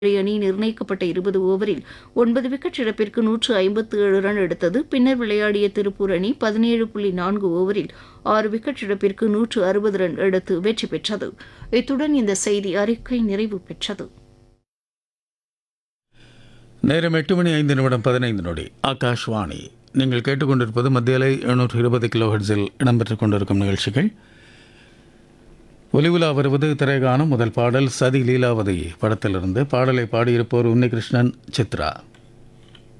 அணி நிர்ணயிக்கப்பட்ட 20 ஓவரில் 9 விக்கெட் இழப்பிற்கு 157 ரன் எடுத்தது. பின்னர் விளையாடிய திருப்பூர் அணி 17.4 ஓவரில் 6 விக்கெட் இழப்பிற்கு 160 ரன் எடுத்து வெற்றி பெற்றது. இத்துடன் இந்த செய்தி அறிக்கை நிறைவு பெற்றது. நேரம் 8:05:15 ஆகாஷ்வாணி. நீங்கள் கேட்டுக்கொண்டிருப்பது மத்தியலை 720 கிலோஹெர்ட்ஸில் இடம்பெற்றுக் கொண்டிருக்கும் நிகழ்ச்சிகள். ஒலிவுலா வருவது திரைகாணும். முதல் பாடல் சதி லீலாவதி படத்திலிருந்து. பாடலை பாடியிருப்போர் உன்னிகிருஷ்ணன், சித்ரா.